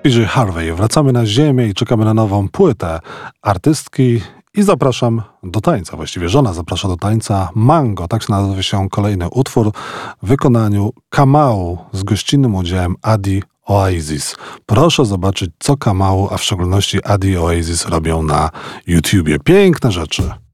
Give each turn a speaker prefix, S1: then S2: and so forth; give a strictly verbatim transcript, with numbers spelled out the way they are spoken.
S1: P J Harvey. Wracamy na ziemię i czekamy na nową płytę artystki i zapraszam do tańca. Właściwie żona zaprasza do tańca. Mango, tak się nazywa się kolejny utwór w wykonaniu Kamału z gościnnym udziałem Adi Oasis. Proszę zobaczyć, co Kamału, a w szczególności Adi Oasis robią na YouTubie. Piękne rzeczy.